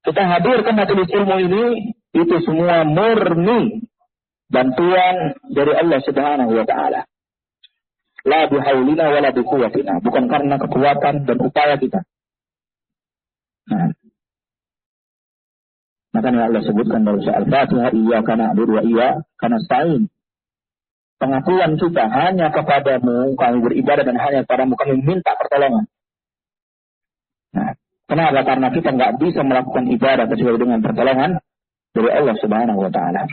kita hadir ke majelis ilmu ini, itu semua murni bantuan dari Allah Subhanahu wa taala. La bihaulina wala biquwwatina, bukan karena kekuatan dan upaya kita. Nah, makanya Allah sebutkan dalam surah Al-Fatihah, iyyaka na'budu wa iyyaka nasta'in. Pengakuan kita hanya kepadamu kami beribadah dan hanya kepadamu kami minta pertolongan. Nah, kenapa? Karena kita nggak bisa melakukan ibadah kecuali dengan pertolongan dari Allah Subhanahu wa taala.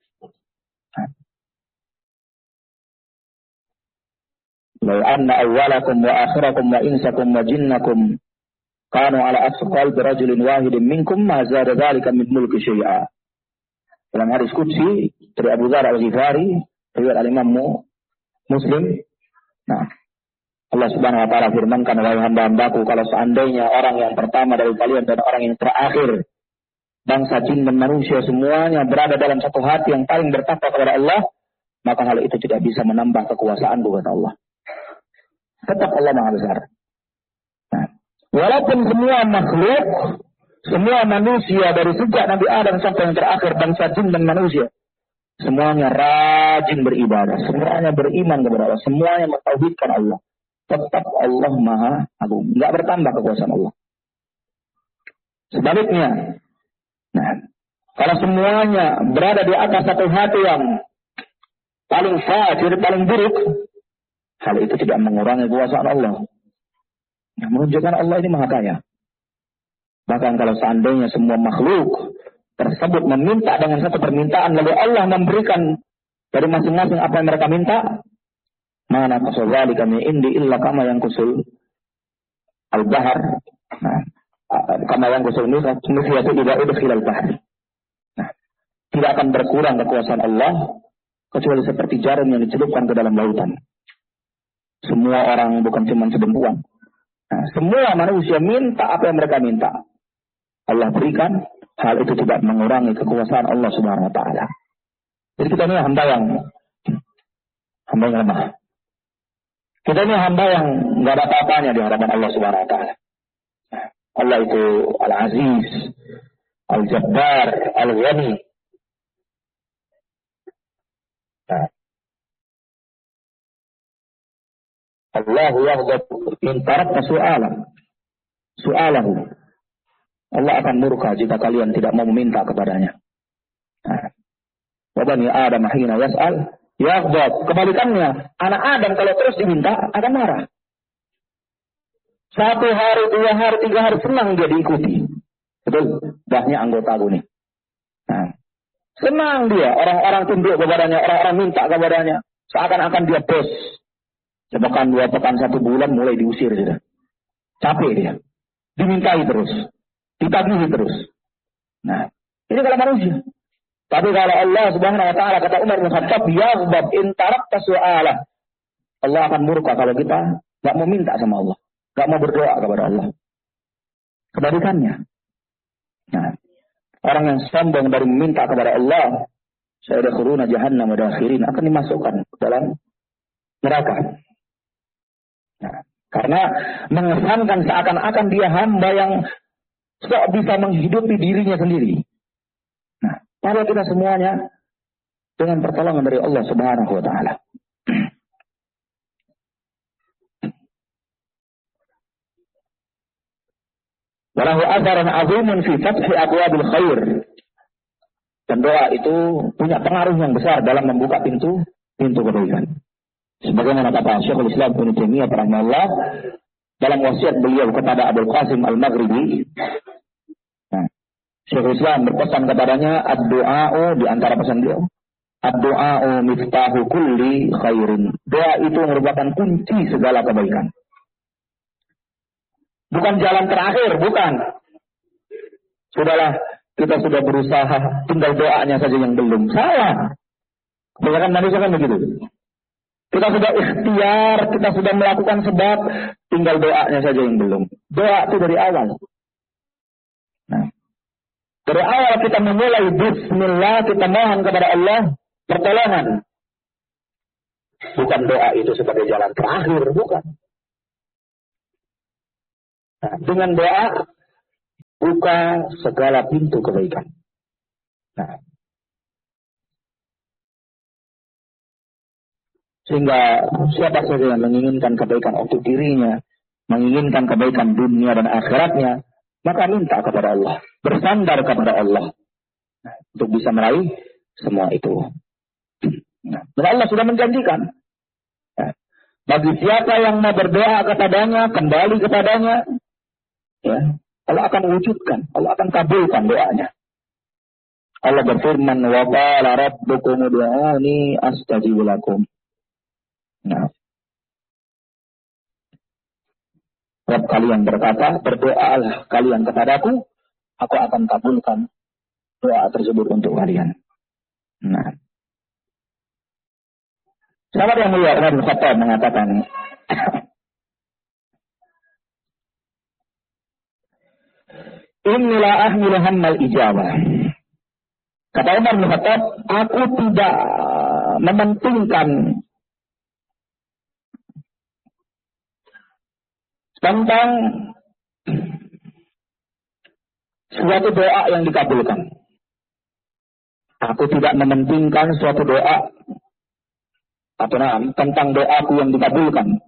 Law anna awwalakum wa akhirakum wa insakum wa jinnakum kanu ala asqal birajulin wahidin minkum ma zada dzalika min mulki syai'a. Dalam hadis qudsi dari Abu Dzar Al-Ghifari, riwayat al-Imam Muslim. Nah, Allah Subhanahu wa taala firmankan, wahai hamba-hambaku, kalau seandainya orang yang pertama dari kalian dan orang yang terakhir, bangsa jin dan manusia semuanya berada dalam satu hati yang paling bertakwa kepada Allah, maka hal itu tidak bisa menambah kekuasaan bukan Allah. Tetap Allah Maha Besar. Nah, walaupun semua makhluk, semua manusia dari sejak Nabi Adam sampai yang terakhir, bangsa jin dan manusia, semuanya rajin beribadah, semuanya beriman kepada Allah, semuanya mentauhidkan Allah. Tetap Allah Maha Agung, nggak bertambah kekuasaan Allah. Sebaliknya, nah, kalau semuanya berada di atas satu hati yang paling fajir, paling buruk, hal itu tidak mengurangi kekuasaan Allah. Yang menunjukkan Allah ini Maha Kaya. Bahkan kalau seandainya semua makhluk tersebut meminta dengan satu permintaan, lalu Allah memberikan dari masing-masing apa yang mereka minta, mana kusul kami indi illa kama yang kusul al-bahar. Nah, kama yang kusul misyatu tidak udkhil al-bahar. Nah, tidak akan berkurang kekuasaan Allah kecuali seperti jarum yang dicelupkan ke dalam lautan. Semua orang, bukan cuma sedempuan. Nah, semua manusia minta apa yang mereka minta, Allah berikan. Hal itu tidak mengurangi kekuasaan Allah Subhanahu wa taala. Jadi kita ini hamba yang lemah. Kita ini hamba yang enggak ada apa-apanya di hadapan Allah Subhanahu wa taala. Allah itu Al-Aziz, Al-Jabbar, Al-Ghani. Nah, Allah yaghdab in tarakta su'alahu. Allah akan murka jika kalian tidak mau meminta kepadanya. Wa bani Adam hina yas'al yaghdab. Kebalikannya, anak Adam kalau terus diminta akan marah. 1 hari, 2 hari, 3 hari senang dia diikuti. Betul, banyak anggota gue nih. Nah, senang dia, orang-orang tunduk kepadanya, orang-orang minta kepadanya, seakan-akan dia bos. Sepekan, 2 pekan, 1 bulan mulai diusir sudah. Capek dia. Dimintai terus. Ditagihi terus. Nah, ini kalau manusia. Tapi kalau Allah Subhanahu wa taala, kata Umar bin Khattab, yaghdab in tarakta su'alah. Allah akan murka kalau kita enggak mau minta sama Allah, enggak mau berdoa kepada Allah. Kebalikannya. Nah, orang yang sombong dari meminta kepada Allah, sayadkhuluna jahannam madakhirin, akan dimasukkan ke dalam neraka. Nah, karena mengesankan seakan-akan dia hamba yang sok bisa menghidupi dirinya sendiri. Nah, padahal kita semuanya dengan pertolongan dari Allah Subhanahu wa taala. Walahu atharan 'azimun fi fathi abwabil khair. Dan doa itu punya pengaruh yang besar dalam membuka pintu kebaikan. Sebagaimana kata Syekhul Islam Ibnu Taimiyah rahimahullah dalam wasiat beliau kepada Abul Qasim Al-Maghribi. Nah, Syekhul Islam berpesan kepadanya, ad-du'a'u, di antara pesan beliau, ad-du'a'u miftahu kulli khairin. Doa itu merupakan kunci segala kebaikan. Bukan jalan terakhir, bukan. Sudahlah, kita sudah berusaha, tinggal doanya saja yang belum. Salah. Kebanyakan manusia kan begitu. Kita sudah ikhtiar, kita sudah melakukan sebab, tinggal doanya saja yang belum. Doa itu dari awal. Nah, dari awal kita memulai bismillah, kita mohon kepada Allah pertolongan. Bukan doa itu sebagai jalan terakhir, bukan. Nah, dengan doa, membuka segala pintu kebaikan. Nah, sehingga siapa saja yang menginginkan kebaikan untuk dirinya, menginginkan kebaikan dunia dan akhiratnya, maka minta kepada Allah, bersandar kepada Allah, untuk bisa meraih semua itu. Nah, dan Allah sudah menjanjikan, bagi siapa yang mau berdoa kepadanya, kembali kepadanya, ya, Allah akan wujudkan, Allah akan kabulkan doanya. Allah berfirman, wa qala rabbukum ud'uni astajib lakum. Nah, Rabb kalian berkata, berdoalah kalian kepadaku, aku akan kabulkan doa tersebut untuk kalian. Nah, sahabat yang mulia Umar bin Khattab mengatakan, inni la ahmilu hammal ijabah. Kata Umar bin Khattab, aku tidak mementingkan tentang suatu doa yang dikabulkan. Aku tidak mementingkan suatu doa tentang doaku yang dikabulkan.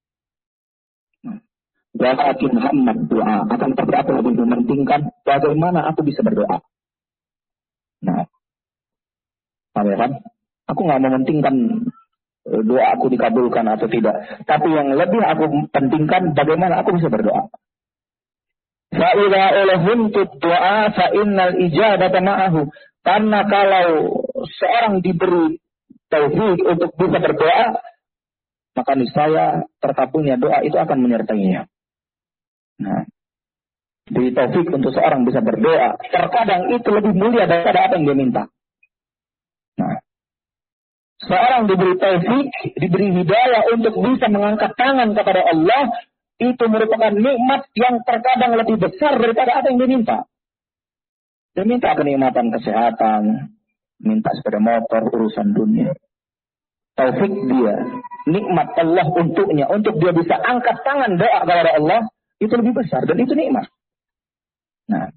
Walakin hamad doa, akan tapi aku lebih mementingkan bagaimana aku bisa berdoa. Nah, kan? Aku nggak mementingkan doa aku dikabulkan atau tidak, tapi yang lebih aku pentingkan bagaimana aku bisa berdoa. Fa'idha ulahumtud doa fa'innal ijabata ma'ahu. Karena kalau seorang diberi taufik untuk bisa berdoa, maka niscaya terkabulnya doa itu akan menyertainya. Nah, diberi taufik untuk seorang bisa berdoa, terkadang itu lebih mulia daripada apa yang dia minta. Nah, seorang diberi taufik, diberi hidayah untuk bisa mengangkat tangan kepada Allah, itu merupakan nikmat yang terkadang lebih besar daripada apa yang dia minta. Dia minta kenikmatan kesehatan, minta sepeda motor, urusan dunia. Taufik dia, nikmat Allah untuknya, untuk dia bisa angkat tangan doa kepada Allah, itu lebih besar dan itu nikmat. Nah,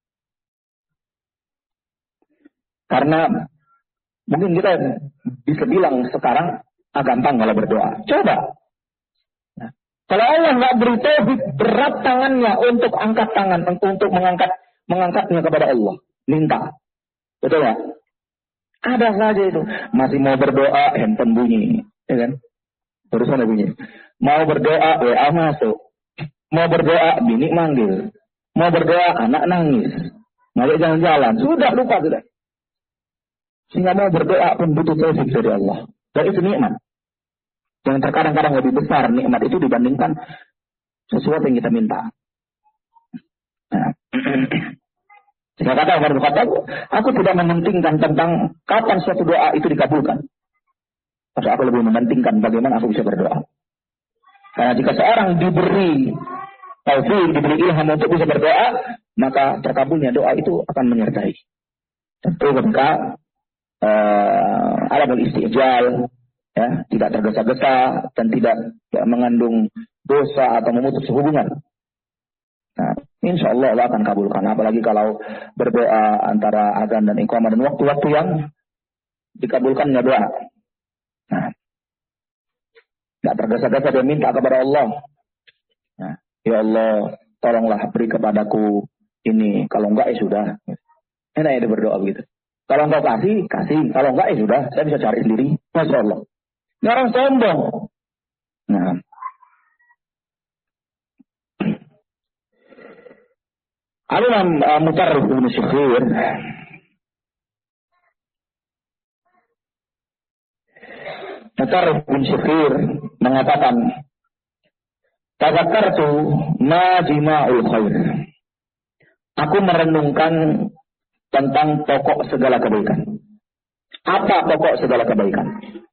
karena mungkin kita bisa bilang sekarang gampang kalau berdoa. Coba. Nah, kalau Allah nggak beri taufik, berat tangannya untuk angkat tangan, untuk mengangkatnya kepada Allah, minta. Betul ya? Ada saja itu. Masih mau berdoa, handphone bunyi, ya kan? Barusan ada bunyi. Mau berdoa, WA masuk. Mau berdoa, bini manggil. Mau berdoa, anak nangis. Ngajak jalan-jalan. Sudah lupa sudah. Sehingga mau berdoa pun butuh taufik dari Allah. Dan itu nikmat. Yang terkadang-kadang lebih besar nikmat itu dibandingkan sesuatu yang kita minta. Nah. Sehingga kata Umar bin Khattab, aku tidak mementingkan tentang kapan suatu doa itu dikabulkan. Tapi aku lebih mementingkan bagaimana aku bisa berdoa. Karena jika seorang diberi taufik, diberi ilham untuk bisa berdoa, maka terkabulnya doa itu akan menyertai. Tentu ketika alamul istijal, ya, tidak tergesa-gesa dan tidak mengandung dosa atau memutus hubungan. Nah, insya Allah Allah akan kabulkan. Apalagi kalau berdoa antara azan dan iqamah dan waktu-waktu yang dikabulkannya doa. Nah, tidak tergesa-gesa dia minta kepada Allah. Nah, ya Allah, tolonglah beri kepadaku ini. Kalau enggak ya sudah. Enak ya dia berdoa begitu. Kalau engkau kasih. Kalau enggak ya sudah. Saya bisa cari sendiri. Masya Allah. Ini orang sombong. Nah, Al-Imam Mutarrif bin Syakhir mengatakan, tazakkartu ma jima'ul khair. Aku merenungkan tentang pokok segala kebaikan. Apa pokok segala kebaikan?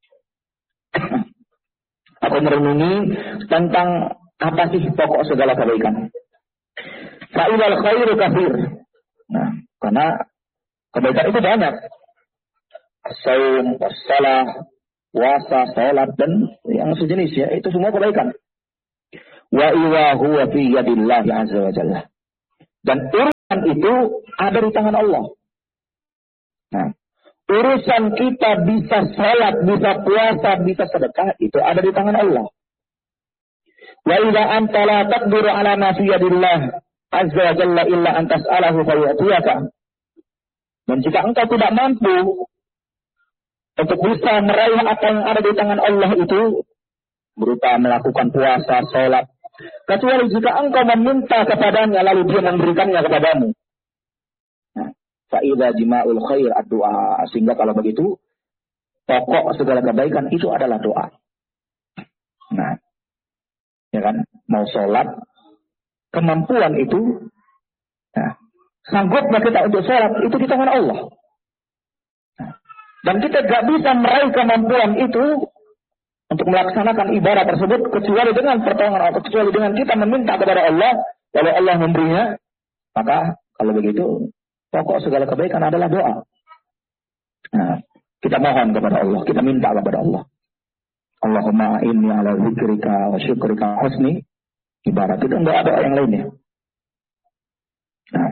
Aku merenungi tentang apa sih pokok segala kebaikan. Fa'ilal khairu kathir. Nah, karena kebaikan itu banyak. As-saum, as-salah, puasa, salat, dan yang sejenis ya, itu semua kebaikan. Wa huwa fi yadillahi azza wa jalla. Dan urusan itu ada di tangan Allah. Nah, urusan kita bisa salat, bisa puasa, bisa sedekah, itu ada di tangan Allah. Wa idza anta la taqdiru ala ma fi yadillah azza wa jalla illa an tas'alahu fayatiyaka. Dan jika engkau tidak mampu untuk bisa meraih apa yang ada di tangan Allah itu, berupa melakukan puasa, salat, kecuali jika engkau meminta kepadanya lalu dia memberikannya kepadamu. Fa'idha jima'ul khair ad-du'a. Sehingga kalau begitu, pokok segala kebaikan itu adalah doa. Nah, ya kan, mau sholat, kemampuan itu, nah, sanggupnya kita untuk sholat, itu di tangan Allah. Nah, dan kita gak bisa meraih kemampuan itu untuk melaksanakan ibadah tersebut, kecuali dengan pertolongan Allah, kecuali dengan kita meminta kepada Allah, kalau Allah memberinya, maka kalau begitu, pokok segala kebaikan adalah doa. Nah, kita mohon kepada Allah, kita minta kepada Allah. Allahumma inni ala zikrika wa syukrika husni ibadah. Itu enggak ada yang lainnya. Nah,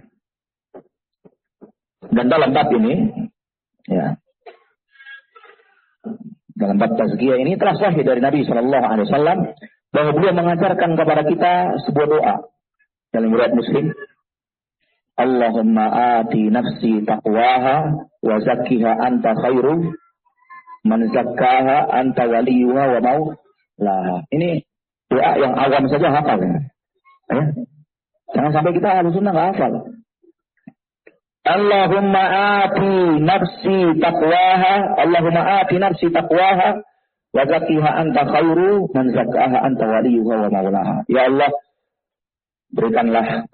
dan dalam bab ini, ya, dalam bab tazkiyah ini telah sahih dari Nabi SAW bahwa beliau mengajarkan kepada kita sebuah doa dalam riwayat Muslim. Allahumma ati nafsi taqwaha wa zakkiha anta khairu man zakkaha anta waliyuha wa maulaha. Ini doa yang awam saja hafal ya. Jangan sampai kita ahlu sunnah nggak hafal. Allahumma ati nafsi taqwaha, Allahumma ati nafsi taqwaha wa zakkiha anta khairu man zakkaha anta waliyuha wa maulaha. Ya Allah, berikanlah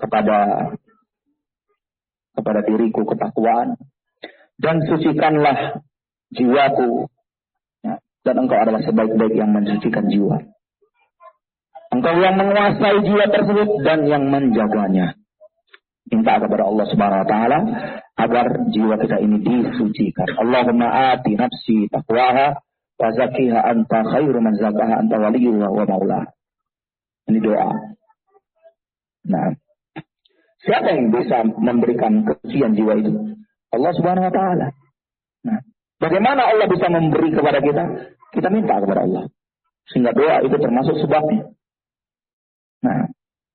kepada diriku ketakwaan dan sucikanlah jiwaku, ya, dan engkau adalah sebaik-baik yang mensucikan jiwa. Engkau yang menguasai jiwa tersebut dan yang menjaganya. Minta kepada Allah Subhanahu wa taala agar jiwa kita ini disucikan. Allahumma ati nafsi taqwaha wa zakkiha anta khairu man zakkaha anta waliyuha wa maulaha. Ini doa. Nah, siapa yang bisa memberikan kesucian jiwa itu? Allah Subhanahu wa taala. Nah, bagaimana Allah bisa memberi kepada kita? Kita minta kepada Allah. Sehingga doa itu termasuk sebabnya. Nah,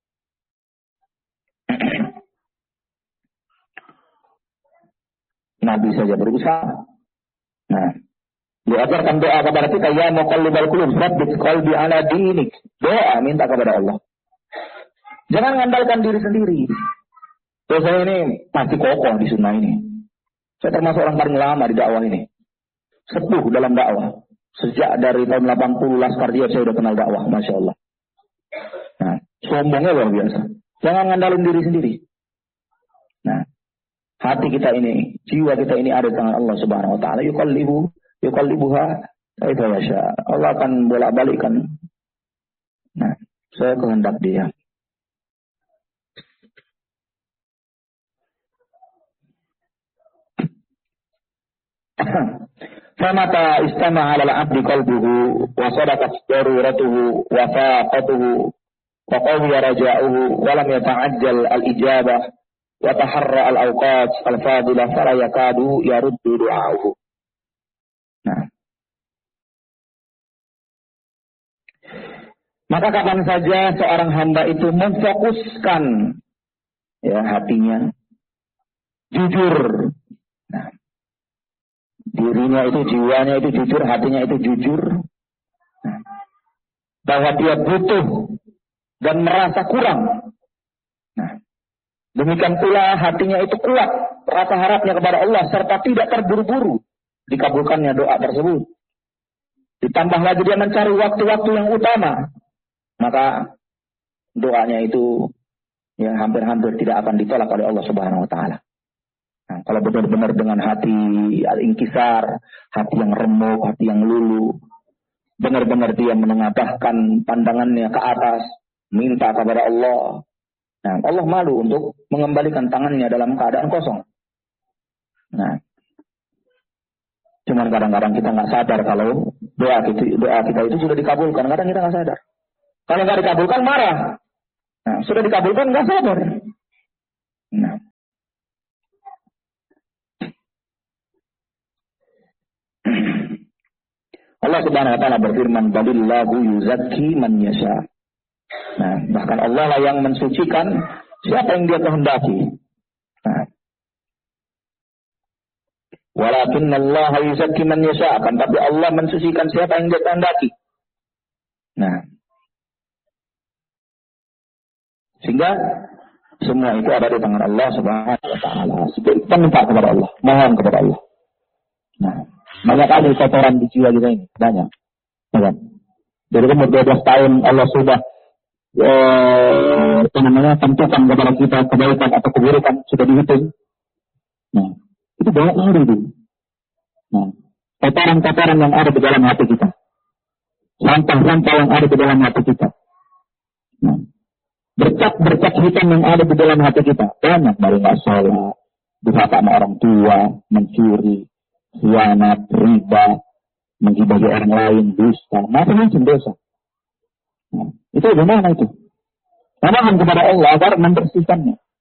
Nabi saja berusaha. Nah, diajarkan doa kepada kita, ya muqallibal qulub, tsabbit qalbi ala dinik. Doa minta kepada Allah. Jangan mengandalkan diri sendiri. Saya ini masih kokoh di sunnah ini. Saya termasuk orang paling lama di dakwah ini. Sepuh dalam dakwah. Sejak dari tahun 80 Laskar Jihad saya sudah kenal dakwah, Masya Allah. Nah, sombongnya luar biasa. Jangan ngandalin diri sendiri. Nah, hati kita ini, jiwa kita ini ada di tangan Allah Subhanahu wa taala. Yuqallibuha kaifa yasha. Allah akan bolak-balikkan. Nah, saya kehendak Dia. Famata istama'a 'ala al-'abdi qalbuhu wa sadaqat daruratuhu wa faqatuhu wa qawiya raja'uhu wa lam yata'ajjal al-ijabah wa taharra al-awqat al-fadilah fala yakadu yaruddu du'a'uhu. Nah, maka kapan saja seorang hamba itu memfokuskan ya hatinya jujur, nah, dirinya itu, jiwanya itu jujur, hatinya itu jujur, nah, bahwa dia butuh dan merasa kurang. Nah, demikian pula hatinya itu kuat, rasa harapnya kepada Allah serta tidak terburu-buru dikabulkannya doa tersebut. Ditambah lagi dia mencari waktu-waktu yang utama, maka doanya itu ya hampir-hampir tidak akan ditolak oleh Allah Subhanahu wa taala. Nah, kalau benar-benar dengan hati al-inkisar, hati yang remuk, hati yang luluh, benar-benar dia menengadahkan pandangannya ke atas, minta kepada Allah. Nah, Allah malu untuk mengembalikan tangannya dalam keadaan kosong. Nah, cuman kadang-kadang kita nggak sadar kalau doa kita itu sudah dikabulkan. Kadang kita nggak sadar. Kalau nggak dikabulkan marah. Nah, sudah dikabulkan nggak sadar. Nah, Allah Subhanahu wa taala berfirman, "Balillahu yuzakki man yasha." Nah, bahkan Allah lah yang mensucikan siapa yang dia kehendaki. Nah, walakin Allah yuzakki man yasha, kan tapi Allah mensucikan siapa yang dia kehendaki. Nah, sehingga semua itu ada di tangan Allah Subhanahu wa taala. Kita minta kepada Allah, mohon kepada Allah. Nah, banyak kali kotoran di jiwa kita ini, banyak. Banyak. Dari umur 12 tahun Allah sudah tentukan kepada kita kebaikan atau keburukan sudah dihitung. Nah, itu banyak kali itu. Nah, kotoran-kotoran yang ada di dalam hati kita, sampah-sampah yang ada di dalam hati kita. Nah, bercak-bercak hitam yang ada di dalam hati kita banyak, dari nggak sholat, durhaka sama orang tua, mencuri, khianat, riba, menggibahi orang lain, dusta, macam-macam dosa. Nah, itu bagaimana itu? Mohon kepada Allah agar membersihkannya.